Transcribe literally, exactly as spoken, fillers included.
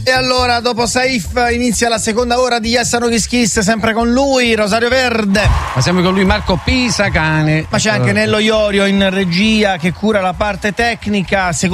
E allora, dopo Saif, inizia la seconda ora di Yes No Kiss Kiss, sempre con lui, Rosario Verde. Ma sempre con lui Marco Pisacane. Ma c'è anche Nello Iorio in regia che cura la parte tecnica.